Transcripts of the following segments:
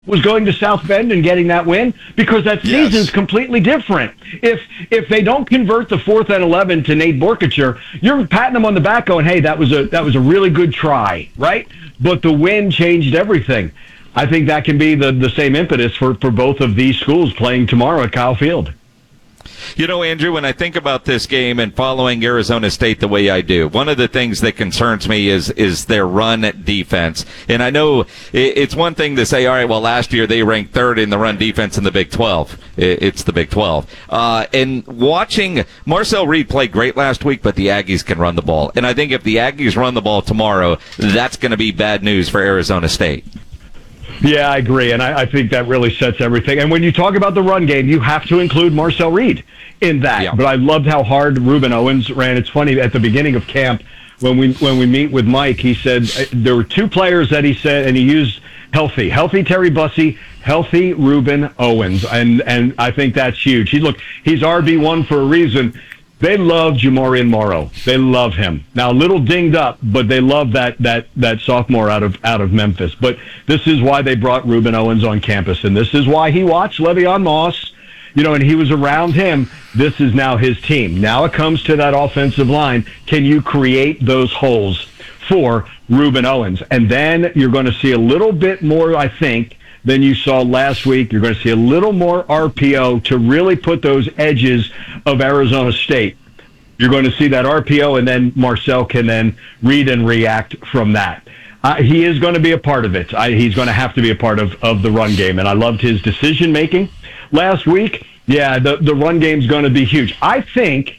was going to South Bend and getting that win, because that season's completely different. If they don't convert the 4th and 11 to Nate Borkature, you're patting them on the back going, hey, that was a really good try, right? But the win changed everything. I think that can be the same impetus for both of these schools playing tomorrow at Kyle Field. You know, Andrew, when I think about this game and following Arizona State the way I do, one of the things that concerns me is their run defense. And I know it's one thing to say, all right, well, last year they ranked 3rd in the run defense in the Big 12. It's the Big 12. And watching Marcel Reed play great last week, but the Aggies can run the ball. And I think if the Aggies run the ball tomorrow, that's going to be bad news for Arizona State. Yeah, I agree, and I think that really sets everything. And when you talk about the run game, you have to include Marcel Reed in that. Yeah. But I loved how hard Ruben Owens ran. It's funny, at the beginning of camp, when we meet with Mike, he said there were 2 players that he said, and he used healthy Terry Bussey, healthy Ruben Owens, and I think that's huge. He's RB1 for a reason. They love Jamorian Morrow. They love him. Now, a little dinged up, but they love that sophomore out of Memphis. But this is why they brought Ruben Owens on campus, and this is why he watched Le'Veon Moss, and he was around him. This is now his team. Now it comes to that offensive line. Can you create those holes for Ruben Owens? And then you're going to see a little bit more, I think, than you saw last week. You're going to see a little more RPO to really put those edges of Arizona State. You're going to see that RPO, and then Marcel can then read and react from that. He is going to be a part of it. He's going to have to be a part of the run game, and I loved his decision-making last week. Yeah, the run game's going to be huge. I think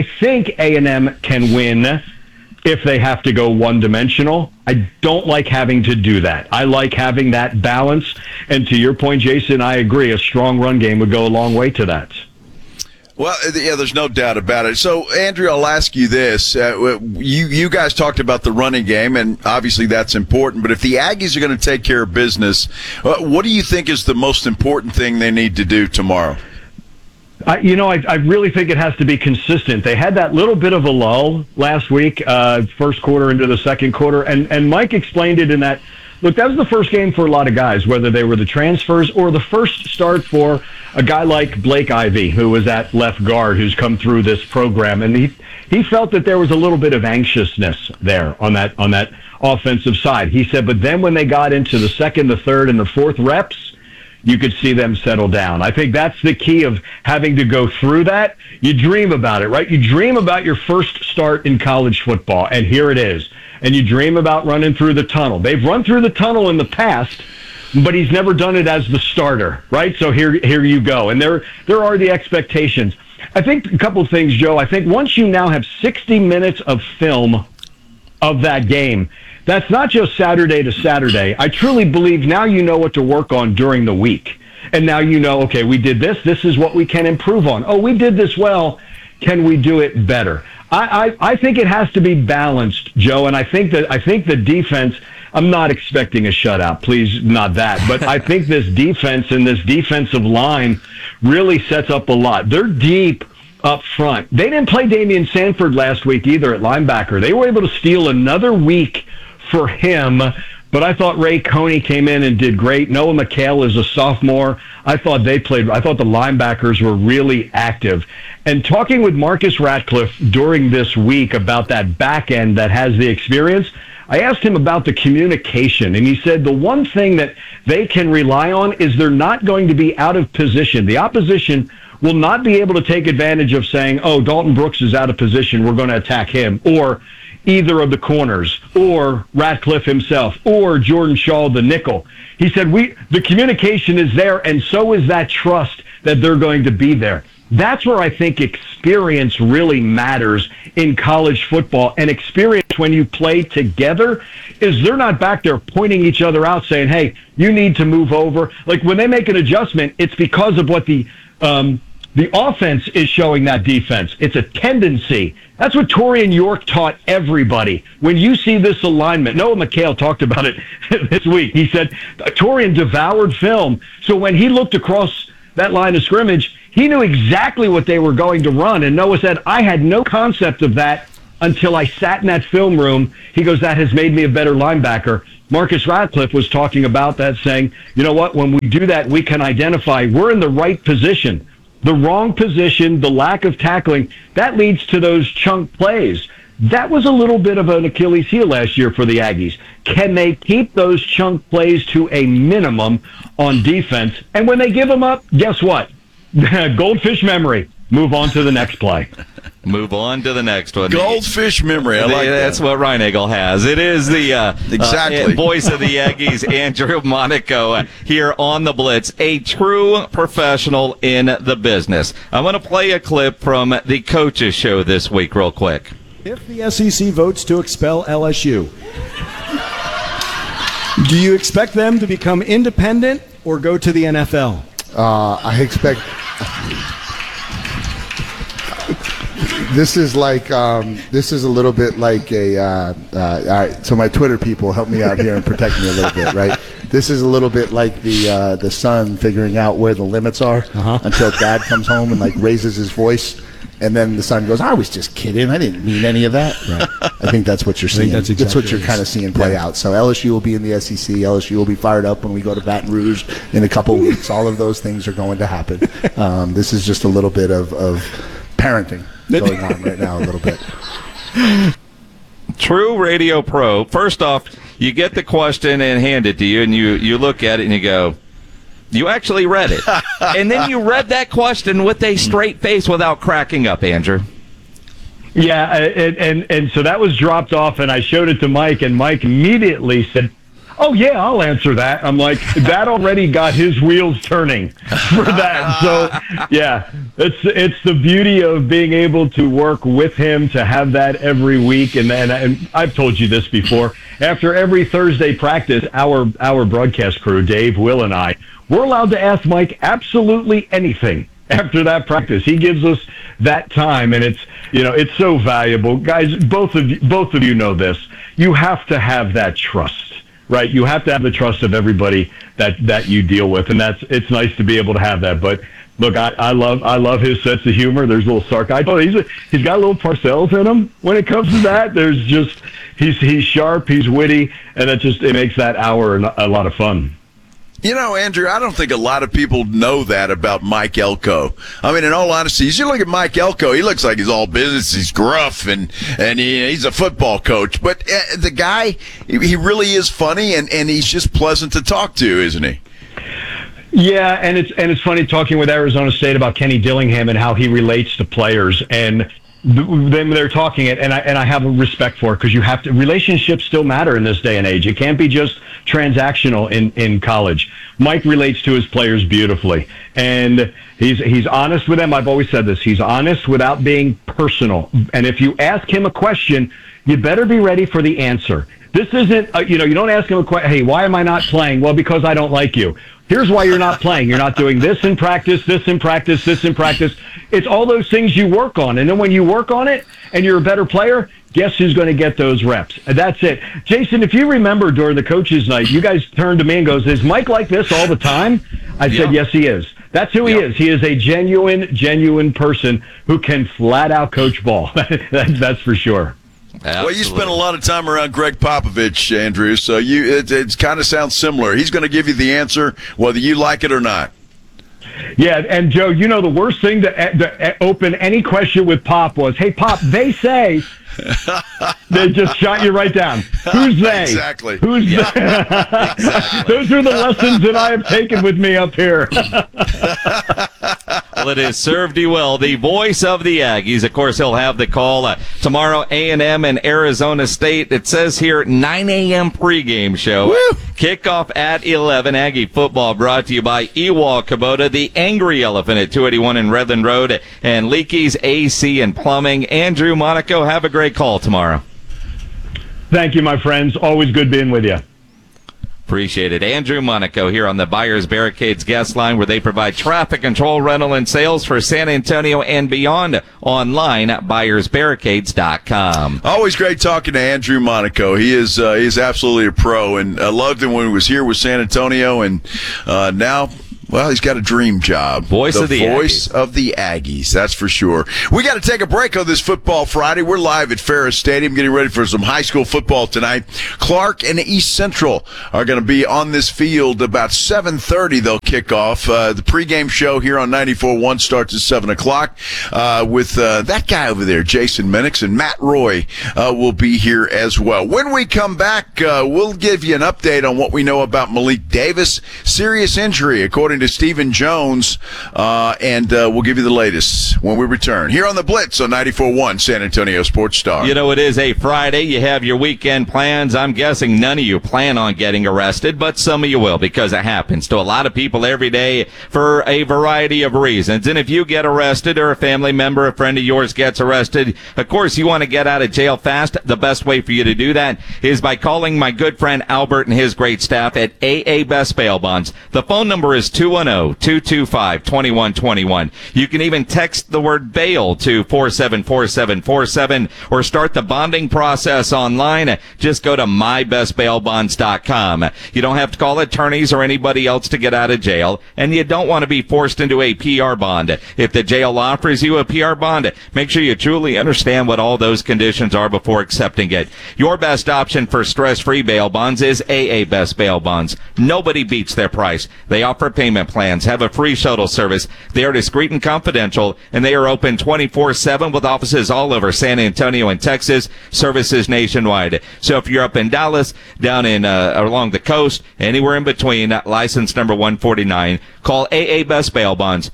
A&M can win if they have to go one-dimensional. I don't like having to do that. I like having that balance. And to your point, Jason, I agree. A strong run game would go a long way to that. Well, yeah, there's no doubt about it. So, Andrew, I'll ask you this. You guys talked about the running game, and obviously that's important. But if the Aggies are going to take care of business, what do you think is the most important thing they need to do tomorrow? I really think it has to be consistent. They had that little bit of a lull last week, first quarter into the second quarter, and Mike explained it in that, look, that was the first game for a lot of guys, whether they were the transfers or the first start for a guy like Blake Ivy, who was at left guard, who's come through this program, and he felt that there was a little bit of anxiousness there on that offensive side. He said, but then when they got into the second, the third, and the fourth reps, you could see them settle down. I think that's the key of having to go through that. You dream about it, right? You dream about your first start in college football, and here it is. And you dream about running through the tunnel. They've run through the tunnel in the past, but he's never done it as the starter, right? So here you go. And there are the expectations. I think a couple of things, Joe. I think once you now have 60 minutes of film of that game, that's not just Saturday to Saturday. I truly believe now you know what to work on during the week. And now you know, okay, we did this. This is what we can improve on. Oh, we did this well. Can we do it better? I think it has to be balanced, Joe. And I think the defense, I'm not expecting a shutout. Please, not that. But I think this defense and this defensive line really sets up a lot. They're deep up front. They didn't play Damian Sanford last week either at linebacker. They were able to steal another week for him, but I thought Ray Coney came in and did great. Noah McHale is a sophomore. I thought the linebackers were really active. And talking with Marcus Ratcliffe during this week about that back end that has the experience, I asked him about the communication, and he said the one thing that they can rely on is they're not going to be out of position. The opposition will not be able to take advantage of saying, oh, Dalton Brooks is out of position, we're going to attack him, or either of the corners, or Ratcliffe himself, or Jordan Shaw, the nickel. He said, the communication is there, and so is that trust that they're going to be there. That's where I think experience really matters in college football. And experience when you play together is they're not back there pointing each other out saying, hey, you need to move over. Like when they make an adjustment, it's because of what the offense is showing that defense. It's a tendency. That's what Torian York taught everybody. When you see this alignment, Noah McHale talked about it this week. He said Torian devoured film. So when he looked across that line of scrimmage, he knew exactly what they were going to run. And Noah said, I had no concept of that until I sat in that film room. He goes, that has made me a better linebacker. Marcus Radcliffe was talking about that, saying, you know what, when we do that, we can identify we're in the right position. The wrong position, the lack of tackling, that leads to those chunk plays. That was a little bit of an Achilles heel last year for the Aggies. Can they keep those chunk plays to a minimum on defense? And when they give them up, guess what? Goldfish memory. Move on to the next play. Move on to the next one. Goldfish memory. I like that. That's what Reinagel has. It is the exactly voice of the Aggies, Andrew Monaco, here on the Blitz, a true professional in the business. I'm going to play a clip from the Coaches Show this week real quick. If the SEC votes to expel LSU, do you expect them to become independent or go to the NFL? I expect... This is like this is a little bit like a all right, so my Twitter people help me out here and protect me a little bit, right? This is a little bit like the son figuring out where the limits are until dad comes home and like raises his voice, and then the son goes, I was just kidding, I didn't mean any of that. Right. I think that's what you're seeing. That's what you're kind of seeing play out. So LSU will be in the SEC. LSU will be fired up when we go to Baton Rouge in a couple of weeks. All of those things are going to happen. This is just a little bit of parenting going on right now a little bit. True Radio Pro. First off, you get the question and hand it to you, and you look at it and you go, you actually read it. And then you read that question with a straight face without cracking up, Andrew. Yeah, and so that was dropped off, and I showed it to Mike, and Mike immediately said, oh, yeah, I'll answer that. I'm like, that already got his wheels turning for that. So, yeah, it's the beauty of being able to work with him, to have that every week. And I've told you this before. After every Thursday practice, our broadcast crew, Dave, Will, and I, we're allowed to ask Mike absolutely anything after that practice. He gives us that time, and it's so valuable. Guys, both of you know this. You have to have that trust. Right, you have to have the trust of everybody that you deal with, and it's nice to be able to have that. But look, I love his sense of humor. There's a little sarcasm. He's got a little Parcells in him when it comes to that. There's just he's sharp, he's witty, and it makes that hour a lot of fun. You know, Andrew, I don't think a lot of people know that about Mike Elko. I mean, in all honesty, you look at Mike Elko, he looks like he's all business. He's gruff, and he's a football coach. But the guy, he really is funny, and he's just pleasant to talk to, isn't he? Yeah, and it's funny talking with Arizona State about Kenny Dillingham and how he relates to players, and then they're talking it, and I have a respect for it, because you have to. Relationships still matter in this day and age. It can't be just transactional in college. Mike relates to his players beautifully, and he's honest with them. I've always said this. He's honest without being personal. And if you ask him a question, you better be ready for the answer. This isn't, you don't ask him a question, hey, why am I not playing? Well, because I don't like you. Here's why you're not playing. You're not doing this in practice, this in practice, this in practice. It's all those things you work on. And then when you work on it and you're a better player, guess who's going to get those reps? And that's it. Jason, if you remember during the coaches' night, you guys turned to me and goes, is Mike like this all the time? I said, yes, he is. That's who he is. He is a genuine person who can flat out coach ball. That's for sure. Absolutely. Well, you spent a lot of time around Greg Popovich, Andrew, so it kind of sounds similar. He's going to give you the answer whether you like it or not. Yeah, and Joe, the worst thing to open any question with Pop was, hey, Pop, they say... They just shot you right down. Who's they? Exactly. Who's they? Exactly. Those are the lessons that I have taken with me up here. Well, it has served you well. The voice of the Aggies. Of course, he'll have the call tomorrow, A&M and Arizona State. It says here 9 a.m. pregame show. Woo! Kickoff at 11. Aggie football brought to you by Ewald Kubota, the Angry Elephant at 281 in Redland Road, and Leakey's AC and Plumbing. Andrew Monaco, have a great call tomorrow. Thank you, my friends. Always good being with you. Appreciate it. Andrew Monaco here on the Buyers Barricades guest line, where they provide traffic control, rental, and sales for San Antonio and beyond. Online at buyersbarricades.com. Always great talking to Andrew Monaco. He is absolutely a pro, and I loved him when he was here with San Antonio, and now Well, he's got a dream job. Voice of the Aggies, that's for sure. We got to take a break on this Football Friday. We're live at Ferris Stadium getting ready for some high school football tonight. Clark and East Central are going to be on this field about 7:30. They'll kick off. The pregame show here on 94.1 starts at 7 o'clock with that guy over there, Jason Minix, and Matt Roy will be here as well. When we come back, we'll give you an update on what we know about Malik Davis. Serious injury, according to Stephen Jones, and we'll give you the latest when we return here on the Blitz on 94.1 San Antonio Sports Star. You know, it is a Friday. You have your weekend plans. I'm guessing none of you plan on getting arrested, but some of you will, because it happens to a lot of people every day for a variety of reasons. And if you get arrested, or a family member, a friend of yours gets arrested, of course you want to get out of jail fast. The best way for you to do that is by calling my good friend Albert and his great staff at AA Best Bail Bonds. The phone number is 210-225-2121. You can even text the word bail to 474747 or start the bonding process online. Just go to mybestbailbonds.com. You don't have to call attorneys or anybody else to get out of jail, and you don't want to be forced into a PR bond. If the jail offers you a PR bond, make sure you truly understand what all those conditions are before accepting it. Your best option for stress-free bail bonds is AA Best Bail Bonds. Nobody beats their price. They offer payment plans, have a free shuttle service. They are discreet and confidential, and they are open 24/7 with offices all over San Antonio and Texas, services nationwide. So if you're up in Dallas, down in along the coast, anywhere in between, license number 149, call AA Best Bail Bonds,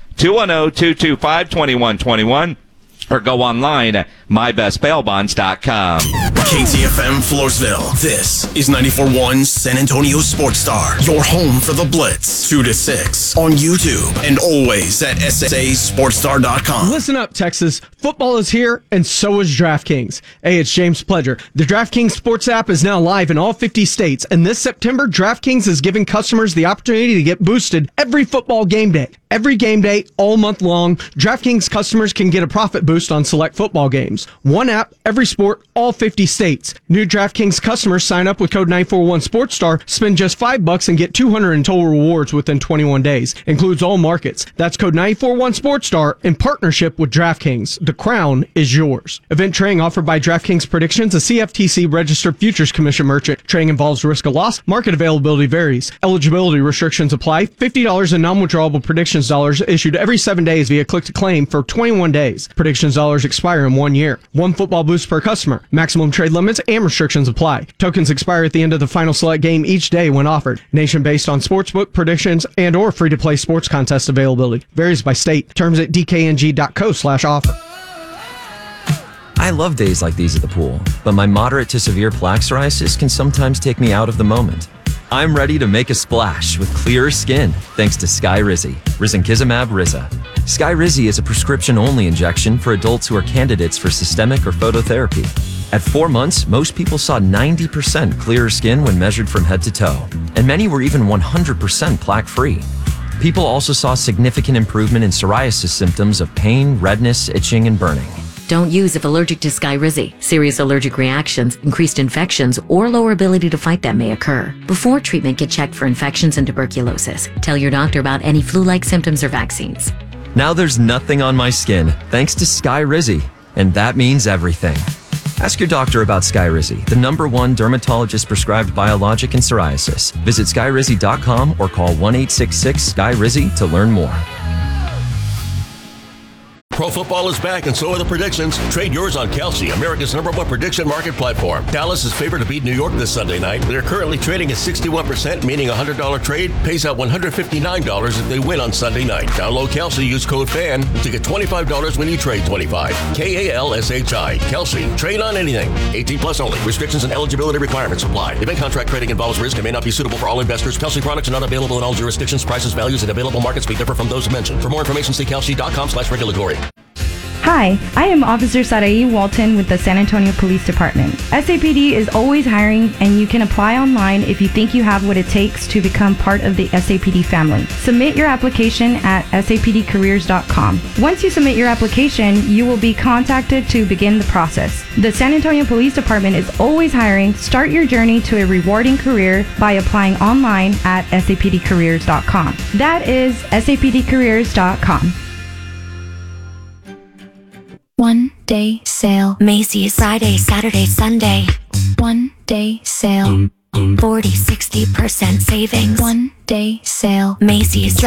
210-225-2121, or go online at mybestbailbonds.com. KTFM Floresville. This is 94.1 San Antonio Sports Star. Your home for the Blitz. 2 to 6 on YouTube and always at sasportstar.com. Listen up, Texas. Football is here, and so is DraftKings. Hey, it's James Pledger. The DraftKings Sports app is now live in all 50 states, and this September, DraftKings is giving customers the opportunity to get boosted every football game day. Every game day, all month long, DraftKings customers can get a profit boost on select football games. One app, every sport, all 50 states. New DraftKings customers sign up with code 941 SportsStar, spend just $5 and get $200 in total rewards within 21 days. Includes all markets. That's code 941 SportsStar in partnership with DraftKings. The crown is yours. Event trading offered by DraftKings Predictions, a CFTC registered futures commission merchant. Trading involves risk of loss. Market availability varies. Eligibility restrictions apply. $50 in non-withdrawable predictions dollars issued every 7 days via click to claim for 21 days. Predictions dollars expire in 1 year. One football boost per customer. Maximum trade limits and restrictions apply. Tokens expire at the end of the final select game each day when offered. Nation based on sportsbook predictions and or free-to-play sports contest availability. Varies by state. Terms at dkng.co/offer. I love days like these at the pool, but my moderate to severe plaque psoriasis can sometimes take me out of the moment. I'm ready to make a splash with clearer skin thanks to Skyrizi, risankizumab Riza. Skyrizi is a prescription-only injection for adults who are candidates for systemic or phototherapy. At 4 months, most people saw 90% clearer skin when measured from head to toe, and many were even 100% plaque-free. People also saw significant improvement in psoriasis symptoms of pain, redness, itching, and burning. Don't use if allergic to Skyrizi. Serious allergic reactions, increased infections, or lower ability to fight them may occur. Before treatment, get checked for infections and tuberculosis. Tell your doctor about any flu-like symptoms or vaccines. Now there's nothing on my skin thanks to Skyrizi, and that means everything. Ask your doctor about Skyrizi, the #1 dermatologist-prescribed biologic in psoriasis. Visit skyrizi.com or call 1-866-SKY-RIZI to learn more. Pro football is back, and so are the predictions. Trade yours on Kelsey, America's #1 prediction market platform. Dallas is favored to beat New York this Sunday night. They're currently trading at 61%, meaning a $100 trade pays out $159 if they win on Sunday night. Download Kelsey, use code FAN to get $25 when you trade 25. KALSHI. Kelsey. Trade on anything. 18 plus only. Restrictions and eligibility requirements apply. Event contract trading involves risk and may not be suitable for all investors. Kelsey products are not available in all jurisdictions. Prices, values, and available markets may differ from those mentioned. For more information, see kelsey.com/regulatory. Hi, I am Officer Sarai Walton with the San Antonio Police Department. SAPD is always hiring, and you can apply online if you think you have what it takes to become part of the SAPD family. Submit your application at sapdcareers.com. Once you submit your application, you will be contacted to begin the process. The San Antonio Police Department is always hiring. Start your journey to a rewarding career by applying online at sapdcareers.com. That is sapdcareers.com. One day sale. Macy's. Friday, Saturday, Sunday. One day sale. 40-60% savings. One day sale. Macy's.